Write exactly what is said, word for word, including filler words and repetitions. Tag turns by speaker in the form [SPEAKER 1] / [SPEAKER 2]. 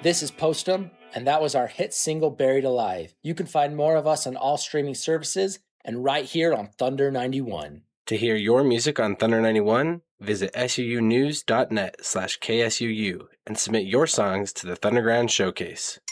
[SPEAKER 1] This is Postum, and that was our hit single Buried Alive. You can find more of us on all streaming services and right here on Thunder ninety-one.
[SPEAKER 2] To hear your music on Thunder ninety-one, visit suunews.net slash KSUU and submit your songs to the Thunderground Showcase.